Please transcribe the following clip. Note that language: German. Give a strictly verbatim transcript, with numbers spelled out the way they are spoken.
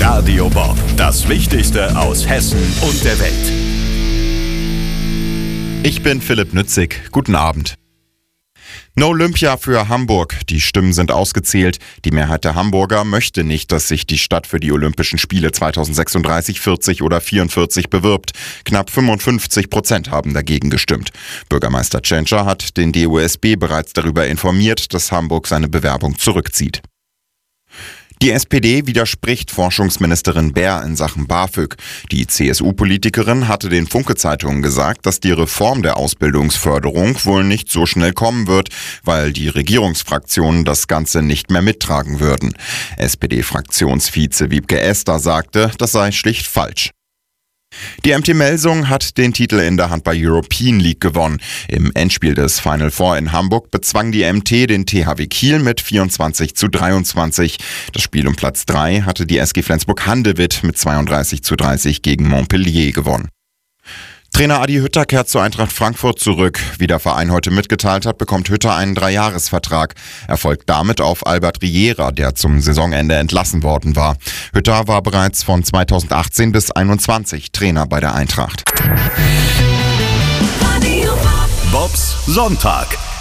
Radio Bob, das Wichtigste aus Hessen und der Welt. Ich bin Philipp Nützig. Guten Abend. No Olympia für Hamburg. Die Stimmen sind ausgezählt. Die Mehrheit der Hamburger möchte nicht, dass sich die Stadt für die Olympischen Spiele zweitausendsechsunddreißig, vierzig oder vierundvierzig bewirbt. Knapp fünfundfünfzig Prozent haben dagegen gestimmt. Bürgermeister Tschentscher hat den D O S B bereits darüber informiert, dass Hamburg seine Bewerbung zurückzieht. Die S P D widerspricht Forschungsministerin Baer in Sachen BAföG. Die C S U-Politikerin hatte den Funke-Zeitungen gesagt, dass die Reform der Ausbildungsförderung wohl nicht so schnell kommen wird, weil die Regierungsfraktionen das Ganze nicht mehr mittragen würden. S P D-Fraktionsvize Wiebke Esther sagte, das sei schlicht falsch. Die M T Melsung hat den Titel in der Handball-European League gewonnen. Im Endspiel des Final Four in Hamburg bezwang die M T den T H W Kiel mit vierundzwanzig zu dreiundzwanzig. Das Spiel um Platz drei hatte die S G Flensburg-Handewitt mit zweiunddreißig zu dreißig gegen Montpellier gewonnen. Trainer Adi Hütter kehrt zur Eintracht Frankfurt zurück. Wie der Verein heute mitgeteilt hat, bekommt Hütter einen Dreijahresvertrag. Er folgt damit auf Albert Riera, der zum Saisonende entlassen worden war. Hütter war bereits von zweitausendachtzehn bis einundzwanzig Trainer bei der Eintracht. Bobs Sonntag.